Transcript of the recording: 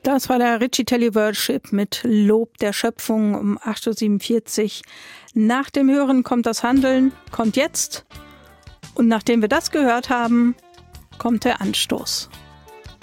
Das war der Richie Telly Worship mit Lob der Schöpfung um 8.47 Uhr. Nach dem Hören kommt das Handeln, kommt jetzt. Und nachdem wir das gehört haben, kommt der Anstoß.